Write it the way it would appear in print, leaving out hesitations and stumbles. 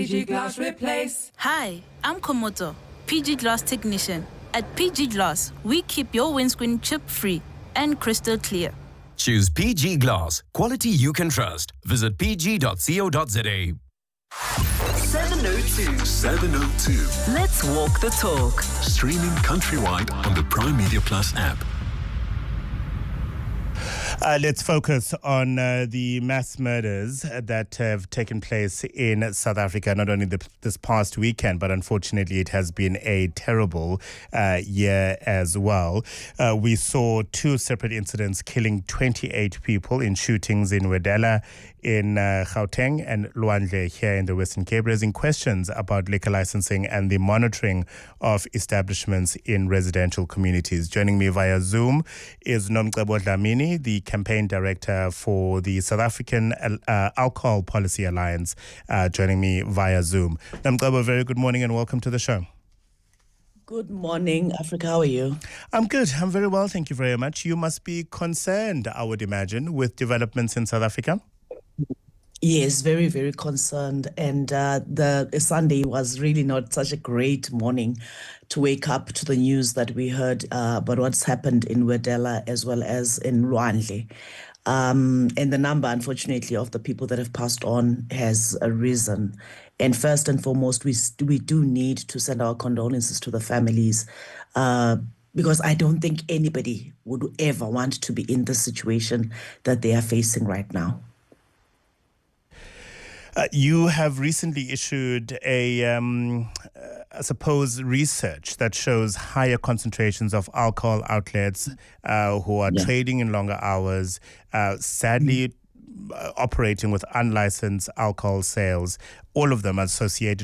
PG Glass Replace. Hi, I'm Komoto, PG Glass Technician. At PG Glass, we keep your windscreen chip-free and crystal clear. Choose PG Glass, quality you can trust. Visit pg.co.za. 702. Let's walk the talk. Streaming countrywide on the Prime Media Plus app. Let's focus on the mass murders that have taken place in South Africa, not only this past weekend, but unfortunately it has been a terrible year as well. We saw two separate incidents killing 28 people in shootings in Wedella, in Gauteng, and Lwandle here in the Western Cape, raising questions about liquor licensing and the monitoring of establishments in residential communities. Joining me via Zoom is Nomcebo Dlamini, the campaign director for the South African Alcohol Policy Alliance, joining me via Zoom. Nomcebo, very good morning and welcome to the show. Good morning, Africa. How are you? I'm good. I'm very well. Thank you very much. You must be concerned, I would imagine, with developments in South Africa. Yes, very, very concerned. And the Sunday was really not such a great morning to wake up to the news that we heard about what's happened in Wedella as well as in Lwandle. And the number, unfortunately, of the people that have passed on has risen. And first and foremost, we do need to send our condolences to the families because I don't think anybody would ever want to be in the situation that they are facing right now. You have recently issued I suppose, research that shows higher concentrations of alcohol outlets who are trading in longer hours, sadly operating with unlicensed alcohol sales, all of them associated